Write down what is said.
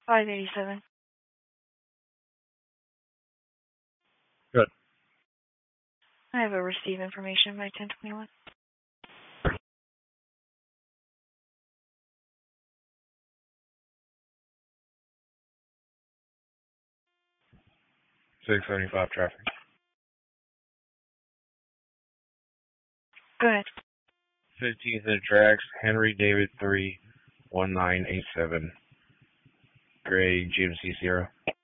587. Good. I have a receive information by 1021. $675 traffic. Go ahead. 15th in the tracks, Henry David 3, 1987. Gray GMC Sierra.